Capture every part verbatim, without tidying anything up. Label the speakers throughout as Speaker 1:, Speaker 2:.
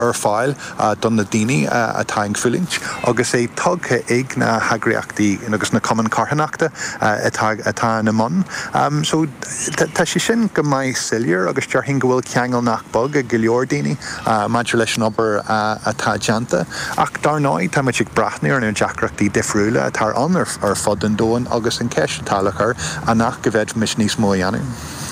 Speaker 1: ar fáil uh, don na daoine uh, a táing fuilint agus é tugtha ag na hagraíochtaí agus na common carthanachta uh, atá atá na mon. Um, so tá sé sin go mbeidh sillir agus dearthain go bhfuil ceangal nach bog a go leor daoine uh, maidir leis an obair uh, atá deanta ach dar náid tá muid ag brathnaí ar na deacreachtaí difriúla atá an ar, ar fod an dóin agus an ceis atálachar a nach go bheith mis níos mó dhéanamh.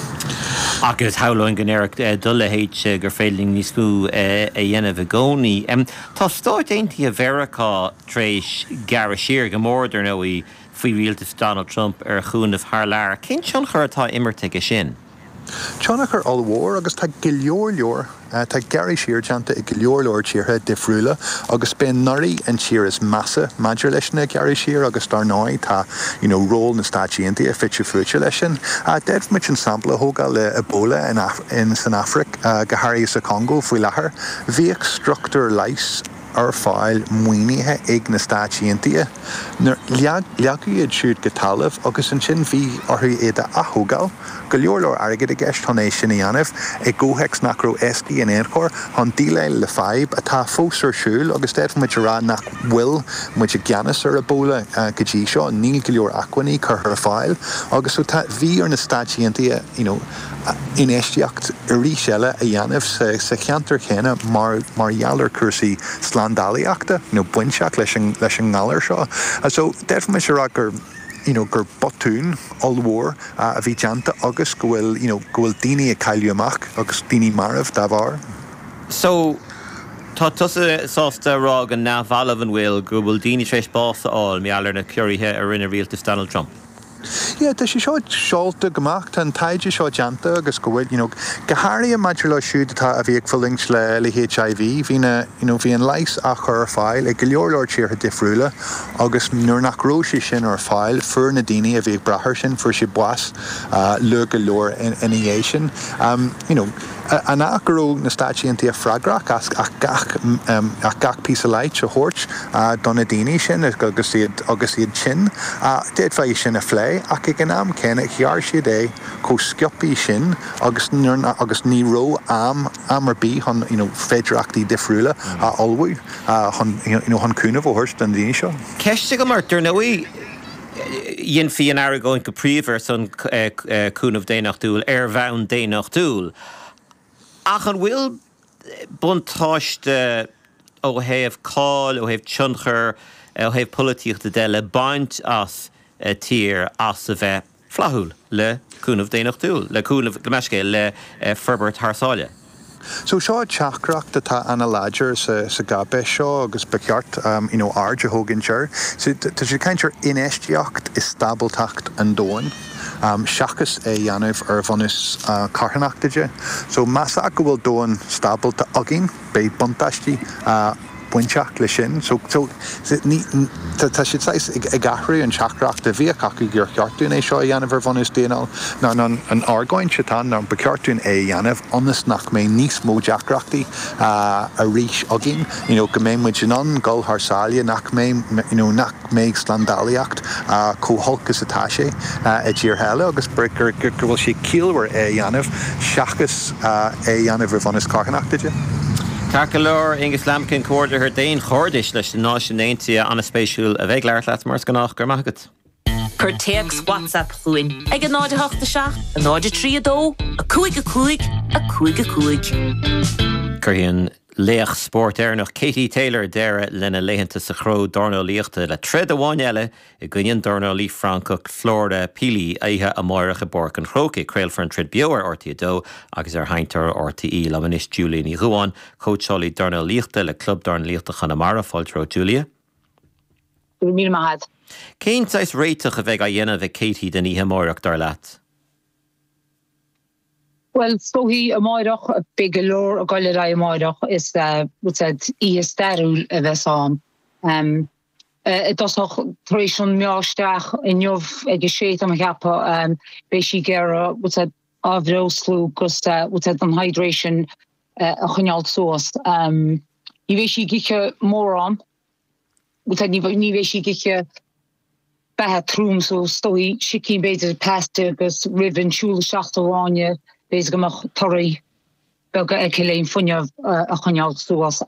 Speaker 2: Agus hálainn gnéireach dul héit gur féling níos mú a dhéanamh a gcónaí. Tá stáit aontaí a bhearachá tréis gar siar go mórdar nó í faoi rialtas Donald Trump ar chúnamh thar lear. Cén sean chur atá imirte go sin?
Speaker 1: Tjónachar allmhór agus tá go leor leor uh, tá Gary Shear teanta i go leor leor tíortha difriúla agus ben norí an tír is massa maidir leis na Gary Shear agus dar náid tá you know, ról na stáisianta a fitte fuite leis sin. Uh, Dead mit an sampla thógáil le Ebola in, Af in San Afric uh, go hairí sa Congo faoi láthair. Bhíoh struchtúr leis ar fáil muoinithe ag na stáisianta. Leagaí iad siúd go talamh agus an sin bhí orthu iad a thógáil go leor leor airgid a gceist chun é sin a dhéanamh ag ggóthaics nach raibh éascaí in éarchor chun díleil le fadhb atá fós ar siúil agus déad muid rá nach bhfuil muid a gceannas ar Ebola uh, go dtí seo níl go leor acmhaí chur ar fáil agus so bhí ar na stáisianta you know, in éisteacht a rí seile a dhéanamh sa, sa cheantar chéine mar, mar dheallar cursaí slandálaíachta you know, buinseach leis an, leis an ngálar seo. Uh, so déad muid rá gur you know, gur botún allmhór uh, a bhí deanta agus go bhfuil you know, go bhfuil daoine a cailliú amach agus daoine marmh dá bhar.
Speaker 2: So tá tusa sásta rá an nábhalamh an bhfuil go bhfuil daoine tréis bása áil meallar na cuiríthe ar rinne rialtas Donald Trump.
Speaker 1: Yeah, tá sé seo seolta gomacht an taide seo deanta agus go bhfuil you know, go háirí a maidir le siúd atá a bhí ag fulingt le, le H I V hí na you know, hí an leis a chur ar fáil ag go leor leor tíortha difriúla agus nuair nach ró sé sin ar fáil fuair na daoine a bhí ag brathir sin fuair sé buas uh, le go leor in, in é sin. Um, you know, an acró na stáisianta a fragrach ach gach um, ach gach pí a leit a hort uh, donna daoine sin agus iad agus iad sin uh, déad fá sin a phlé ach ag an am cénne chear siad é có sciopí sin agus agus ní ró am am ar bí chun you know, féidirachtaí difriúla a olbhú chun you know, chun cúnamh ó thuirt an daoine seo.
Speaker 2: Ceiste go martar nóí dhéon fi an air going go príomhar san cúnamh déanaach dúil ar bheann déanaach dúil. Ach an bhfuil buntáiste ó thaobh cáil, ó thaobh tionchar, ó thaobh polítíochta de le baint as uh, tír as a bheith flathúil le cúnamh déanaach dúil, le cúnamh go meisce le uh, Ferbert Tharsáile.
Speaker 1: So seo teachreacht atá anna láidir sa, sa gabe seo agus beceart um, you know, ard a thógann seir. So tá sé caintear inéisteacht is stabaltacht an dóin. Um, seachas é dhéanamh ar bhanus uh, carthanachtaide. So measa go bhfuil dóin stabalta agin bé buntáistí uh, buinteach le sin. So tá siad sais ag gathraí an teachreacht a bhí acu gur ceartún é seo dhéanamh ar bhanus déanal. ná an argáin se tá ná an beceartún é dhéanamh anas nach mé níos mó deachreachtaí uh, a ríis agin. You know, go mé muid an gol Tharsáile nach mé you know, nach mé slandálaíocht uh, cóholcas atá sé uh, a ddír heile agus gur gur bhfuil sé cíalhar é dhéanamh seachas uh, é dhéanamh ar bhanus carthanachtaide.
Speaker 2: Carcalor Ingus Lamkin cuairde ar daon chórdis leis na náisiúnta an spéisiúil a bheith leir leat mars gannach gur maigad.
Speaker 3: Cur teags WhatsApp chuin ag an náide theachta seach, an náide trí a dó, a cúig a cúig, a cúig a cúig.
Speaker 2: Curhíonn léach sport éarnach Katie Taylor deire lena léhananta sa chró Darnall líochta le tred amháin eile i gcuineann Darnall Lí Francach Florida Pílí aithe amárach a borc an chróca creilfar an trid beoir R T dó agus ar haintar R T I le manis Julia ní Ruáin coachálí Darnall líochta le club Darnall líochta Chonamara fáiltró Julia.
Speaker 4: Mí mahad.
Speaker 2: Cén sais réiteach a bheith a dhéanamh bheith Katie den ihe amárach dar leat?
Speaker 4: Well, so he a maidach a big lore a goile ra a maidach is uh, what said I is starul a vesam. Um, it does auch tradition mearstach in jov a geshet am gappa um beshi gera what said avroslu costa what said on hydration uh, a genial sauce. Um, I beshi giche moron. What said ni ni beshi giche bathroom so stoi shikin beter pasta gus riven shul shachtaranya. Béis gomach torí bega e ciléin funneamh a chuneal suas